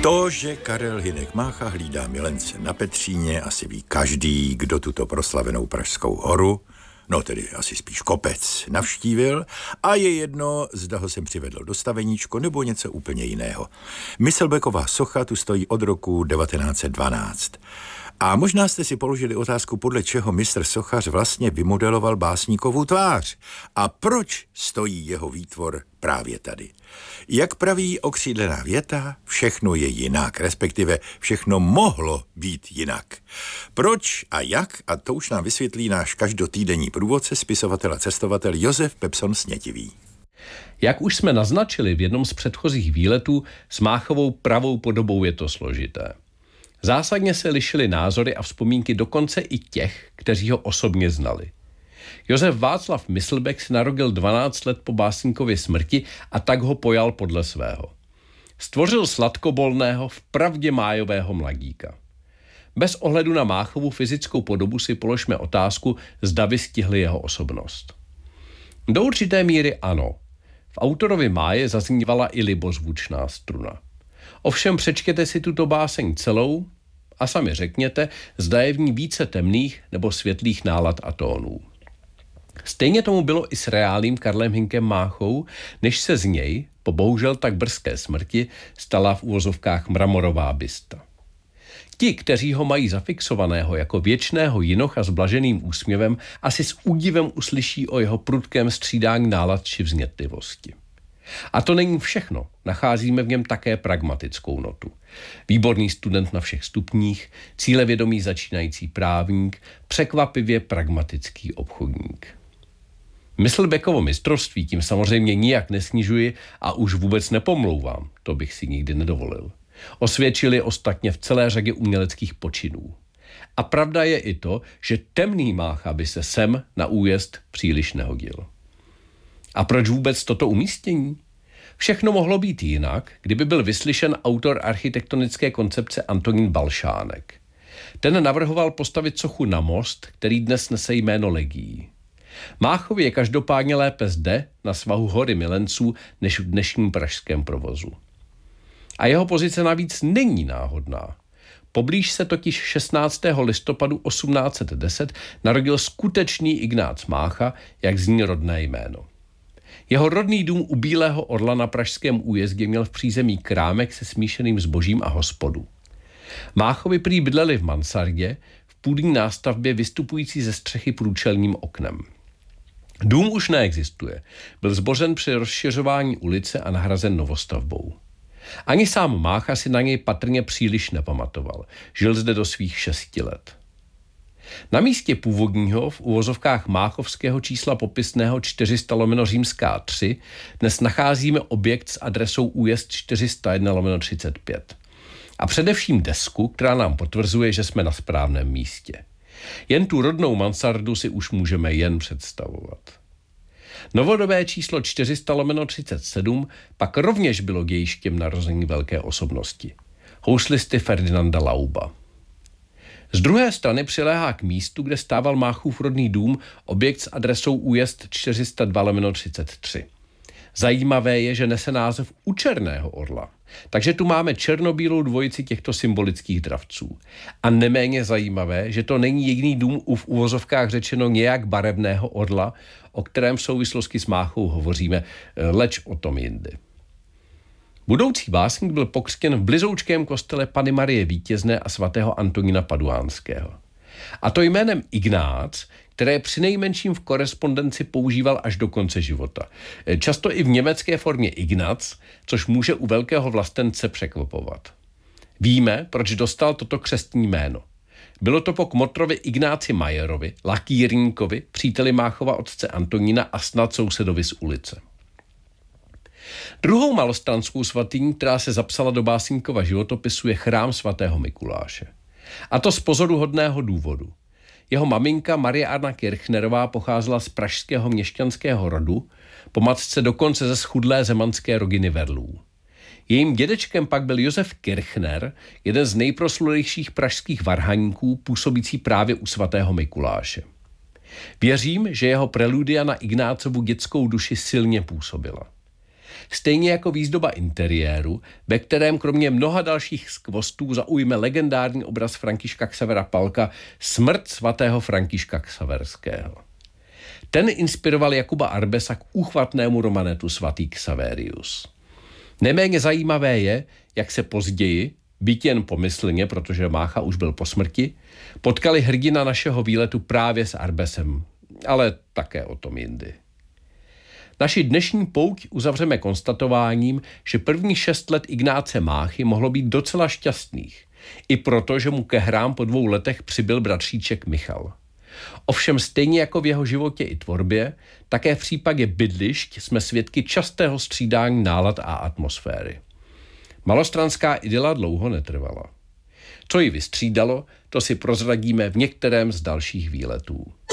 To, že Karel Hynek Mácha hlídá milence na Petříně, asi ví každý, kdo tuto proslavenou Pražskou horu, no tedy asi spíš kopec, navštívil a je jedno, zda ho sem přivedl do Staveníčko nebo něco úplně jiného. Myslbeková socha tu stojí od roku 1912. A možná jste si položili otázku, podle čeho mistr sochař vlastně vymodeloval básníkovu tvář a proč stojí jeho výtvor právě tady. Jak praví okřídlená věta, všechno je jinak, respektive všechno mohlo být jinak. Proč a jak, a to už nám vysvětlí náš každotýdenní průvodce, spisovatel a cestovatel Josef Pepson Snětivý. Jak už jsme naznačili v jednom z předchozích výletů, s Máchovou pravou podobou je to složité. Zásadně se lišily názory a vzpomínky dokonce i těch, kteří ho osobně znali. Josef Václav Myslbek se narodil 12 let po básníkově smrti a tak ho pojal podle svého. Stvořil sladkobolného, vpravdě májového mladíka. Bez ohledu na Máchovu fyzickou podobu si položme otázku, zda vystihli jeho osobnost. Do určité míry ano. V autorovi Máje zaznívala i libozvučná struna. Ovšem přečtěte si tuto báseň celou a sami řekněte, zda je v ní více temných nebo světlých nálad a tónů. Stejně tomu bylo i s reálným Karlem Hynkem Máchou, než se z něj, po bohužel tak brzké smrti, stala v uvozovkách mramorová bysta. Ti, kteří ho mají zafixovaného jako věčného jinocha s blaženým úsměvem, asi s údivem uslyší o jeho prudkém střídání nálad či vznětlivosti. A to není všechno. Nacházíme v něm také pragmatickou notu. Výborný student na všech stupních, cílevědomý začínající právník, překvapivě pragmatický obchodník. Myslbekovo mistrovství tím samozřejmě nijak nesnižuji a už vůbec nepomlouvám, to bych si nikdy nedovolil. Osvědčili ostatně v celé řadě uměleckých počinů. A pravda je i to, že temný Mácha by se sem na újezd příliš nehodil. A proč vůbec toto umístění? Všechno mohlo být jinak, kdyby byl vyslyšen autor architektonické koncepce Antonín Balšánek. Ten navrhoval postavit sochu na most, který dnes nese jméno Legií. Máchovi je každopádně lépe zde, na svahu hory milenců, než v dnešním pražském provozu. A jeho pozice navíc není náhodná. Poblíž se totiž 16. listopadu 1810 narodil skutečný Ignác Mácha, jak zní rodné jméno. Jeho rodný dům u Bílého orla na pražském újezdě měl v přízemí krámek se smíšeným zbožím a hospodu. Máchovi prý bydleli v mansardě, v půdní nástavbě vystupující ze střechy průčelním oknem. Dům už neexistuje, byl zbořen při rozšiřování ulice a nahrazen novostavbou. Ani sám Mácha si na něj patrně příliš nepamatoval, žil zde do svých 6 let. Na místě původního v uvozovkách máchovského čísla popisného 400/3 dnes nacházíme objekt s adresou újezd 401/35. A především desku, která nám potvrzuje, že jsme na správném místě. Jen tu rodnou mansardu si už můžeme jen představovat. Novodobé číslo 400/37 pak rovněž bylo dějištěm narození velké osobnosti. Houslisty Ferdinanda Lauba. Z druhé strany přiléhá k místu, kde stával Máchův rodný dům, objekt s adresou újezd 402/33. Zajímavé je, že nese název U Černého orla. Takže tu máme černobílou dvojici těchto symbolických dravců. A neméně zajímavé, že to není jediný dům v uvozovkách řečeno nějak barevného orla, o kterém v souvislosti s Máchou hovoříme, leč o tom jindy. Budoucí básník byl pokřtěn v blizoučkém kostele Panny Marie Vítězné a svatého Antonína Paduánského. A to jménem Ignác, které přinejmenším v korespondenci používal až do konce života. Často i v německé formě Ignaz, což může u velkého vlastence překvapovat. Víme, proč dostal toto křestní jméno. Bylo to po kmotrovi Ignáci Majerovi, lakýrníkovi, příteli Máchova otce Antonína a snad sousedovi z ulice. Druhou malostranskou svatyní, která se zapsala do básníkova životopisu, je chrám svatého Mikuláše. A to z pozoruhodného důvodu. Jeho maminka Marie Anna Kirchnerová pocházela z pražského měšťanského rodu, po matce dokonce ze schudlé zemanské rodiny Verlů. Jejím dědečkem pak byl Josef Kirchner, jeden z nejproslulejších pražských varhaníků, působící právě u svatého Mikuláše. Věřím, že jeho preludia na Ignácovu dětskou duši silně působila. Stejně jako výzdoba interiéru, ve kterém kromě mnoha dalších skvostů zaujme legendární obraz Františka Xavera Palka Smrt svatého Františka Xaverského. Ten inspiroval Jakuba Arbesa k úchvatnému romanetu Svatý Xaverius. Neméně zajímavé je, jak se později, byť jen pomyslně, protože Mácha už byl po smrti, potkali hrdina našeho výletu právě s Arbesem, ale také o tom jindy. Naši dnešní pouť uzavřeme konstatováním, že prvních 6 let Ignáce Máchy mohlo být docela šťastných, i proto, že mu ke hrám po 2 letech přibyl bratříček Michal. Ovšem stejně jako v jeho životě i tvorbě, také v případě bydlišť jsme svědky častého střídání nálad a atmosféry. Malostranská idyla dlouho netrvala. Co ji vystřídalo, to si prozradíme v některém z dalších výletů.